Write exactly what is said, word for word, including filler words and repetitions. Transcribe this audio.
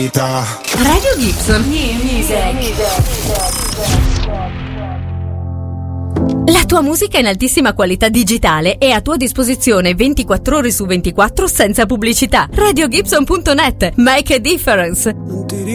Radio Gibson New Music. La tua musica in altissima qualità digitale è a tua disposizione ventiquattro ore su ventiquattro senza pubblicità. radio gibson punto net. Make a difference.